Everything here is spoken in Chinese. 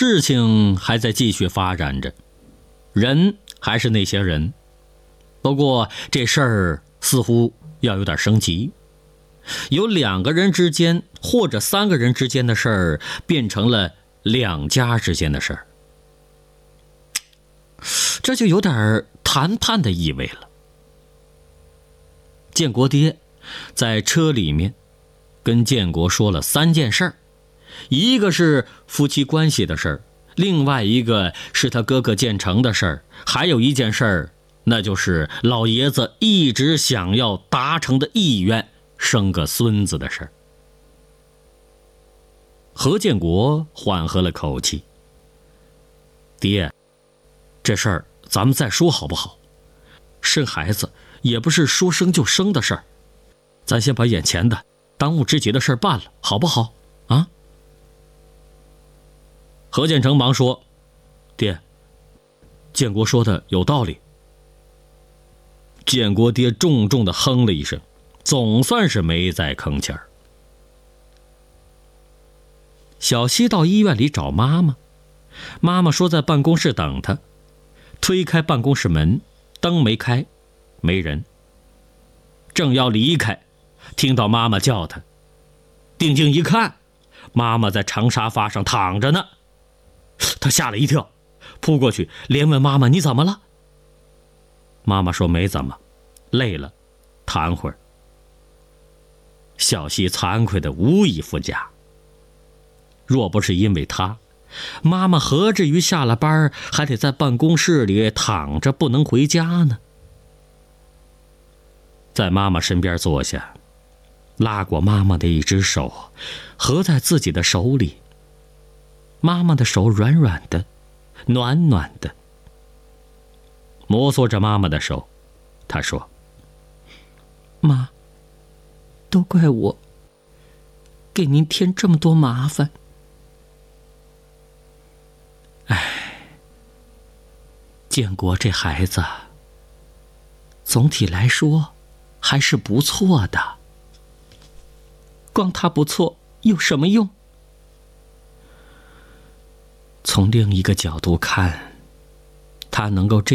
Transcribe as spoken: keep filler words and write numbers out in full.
事情还在继续发展着，人还是那些人，不过这事儿似乎要有点升级，有两个人之间或者三个人之间的事儿变成了两家之间的事儿，这就有点谈判的意味了。建国爹在车里面跟建国说了三件事儿，一个是夫妻关系的事儿，另外一个是他哥哥建成的事儿，还有一件事儿，那就是老爷子一直想要达成的意愿，生个孙子的事儿。何建国缓和了口气，爹，这事儿咱们再说好不好？生孩子也不是说生就生的事儿，咱先把眼前的当务之急的事儿办了，好不好啊？何建成忙说，爹，建国说的有道理。建国爹重重地哼了一声，总算是没在吭气儿。小西到医院里找妈妈，妈妈说在办公室等她，推开办公室门，灯没开，没人。正要离开，听到妈妈叫他，定睛一看，妈妈在长沙发上躺着呢。他吓了一跳，扑过去连问妈妈，你怎么了？妈妈说没怎么，累了，躺会儿。小西惭愧的无以复加，若不是因为他，妈妈何至于下了班还得在办公室里躺着不能回家呢？在妈妈身边坐下，拉过妈妈的一只手，合在自己的手里。妈妈的手软软的，暖暖的。摩挲着妈妈的手，他说，妈，都怪我给您添这么多麻烦。哎，建国这孩子总体来说还是不错的，光他不错有什么用？从另一个角度看，他能够这